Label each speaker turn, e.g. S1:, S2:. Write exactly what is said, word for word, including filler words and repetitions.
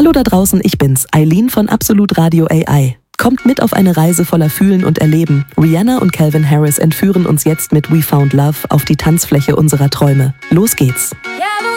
S1: Hallo da draußen, ich bin's, Eileen von Absolut Radio A I. Kommt mit auf eine Reise voller Fühlen und Erleben. Rihanna und Calvin Harris entführen uns jetzt mit We Found Love auf die Tanzfläche unserer Träume. Los geht's!